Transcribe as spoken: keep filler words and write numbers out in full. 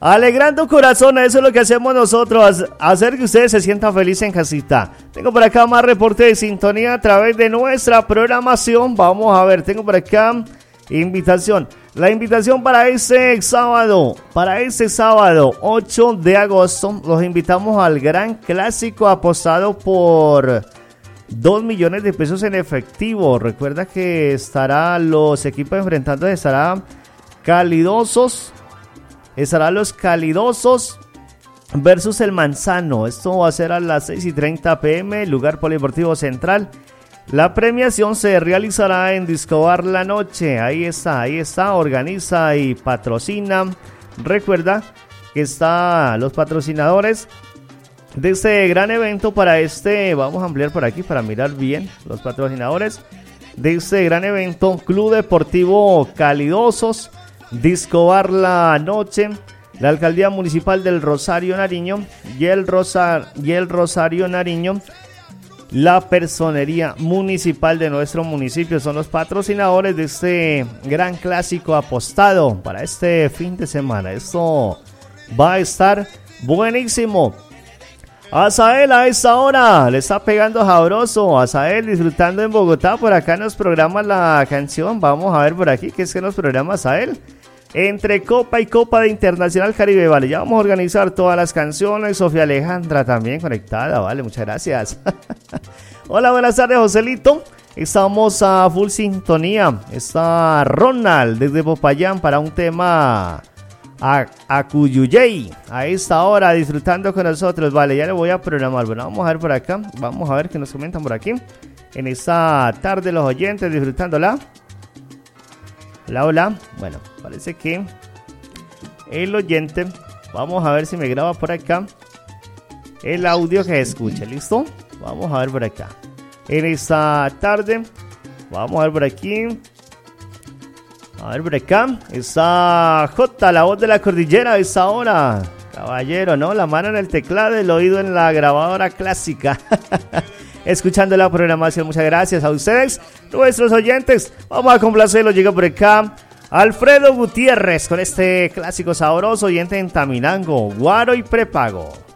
Alegrando corazones, eso es lo que hacemos nosotros, hacer que ustedes se sientan felices en casita. Tengo por acá más reporte de sintonía a través de nuestra programación. Vamos a ver, tengo por acá invitación. La invitación para este sábado, para este sábado ocho de agosto, los invitamos al gran clásico apostado por dos millones de pesos en efectivo. Recuerda que estarán los equipos enfrentando, estarán calidosos. Estarán los calidosos versus el Manzano. Esto va a ser a las seis y treinta pm, lugar Polideportivo Central. La premiación se realizará en Discobar La Noche. Ahí está, ahí está, organiza y patrocina. Recuerda que están los patrocinadores de este gran evento para este. Vamos a ampliar por aquí para mirar bien los patrocinadores de este gran evento. Club Deportivo Calidosos, Discobar La Noche, la Alcaldía Municipal del Rosario Nariño y el, Rosa, y el Rosario Nariño, la Personería Municipal de nuestro municipio son los patrocinadores de este gran clásico apostado para este fin de semana. Esto va a estar buenísimo. Azael a esta hora le está pegando sabroso. Azael disfrutando en Bogotá. Por acá nos programa la canción. Vamos a ver por aquí qué es que nos programa Azael. Entre Copa y Copa de Internacional Caribe, vale, ya vamos a organizar todas las canciones. Sofía Alejandra también conectada, vale, muchas gracias. Hola, buenas tardes, Joselito. Estamos a full sintonía. Está Ronald desde Popayán para un tema a, a Cuyuyey. A esta hora disfrutando con nosotros, vale, ya le voy a programar. Bueno, vamos a ver por acá, vamos a ver qué nos comentan por aquí. En esta tarde los oyentes disfrutándola. Hola, hola. Bueno, parece que el oyente, vamos a ver si me graba por acá el audio que escuche, ¿listo? Vamos a ver por acá. En esta tarde, vamos a ver por aquí. A ver por acá. Está J, la voz de la cordillera a esa hora. Caballero, ¿no? La mano en el teclado, el oído en la grabadora clásica. Escuchando la programación, muchas gracias a ustedes, nuestros oyentes. Vamos a complacerlo, llega por acá Alfredo Gutiérrez con este clásico sabroso, oyente en Taminango, Guaro y Prepago.